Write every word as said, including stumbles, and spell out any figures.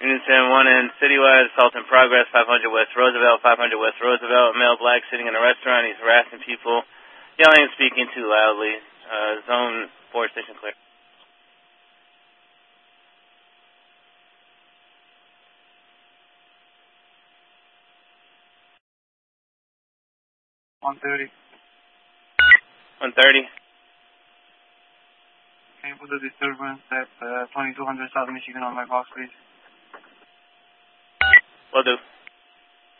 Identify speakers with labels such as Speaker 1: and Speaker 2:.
Speaker 1: Unit seven one in Citywide, assault in progress, five hundred West Roosevelt, five hundred West Roosevelt. A male black sitting in a restaurant. He's harassing people, yelling and speaking too loudly. Uh, zone four, station clear.
Speaker 2: one thirty.
Speaker 1: one thirty.
Speaker 2: Can you put the disturbance at uh, twenty-two hundred South Michigan on my box, please?
Speaker 1: Will do.